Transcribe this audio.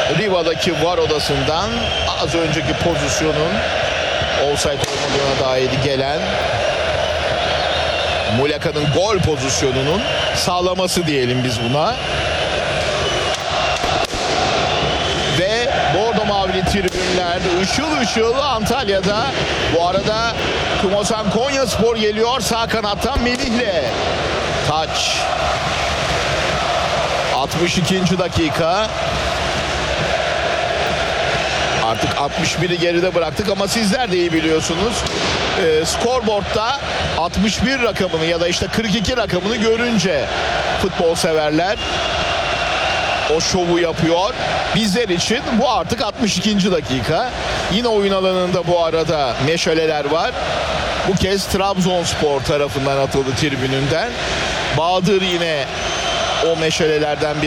Riva'daki VAR odasından az önceki pozisyonun offside olmadığına dair gelen Muleka'nın gol pozisyonunun sağlaması diyelim biz buna. Ve bordo mavili tribünlerde ışıl ışıl Antalya'da. Bu arada Tumosan Konyaspor geliyor sağ kanattan Melih'le. Taç. 62. dakika. Artık 61'i geride bıraktık ama sizler de iyi biliyorsunuz. Scoreboard'da 61 rakamını ya da işte 42 rakamını görünce futbol severler o şovu yapıyor. Bizler için bu artık 62. dakika. Yine oyun alanında bu arada meşaleler var. Bu kez Trabzonspor tarafından atıldı tribününden. Bahadır yine o meşalelerden bir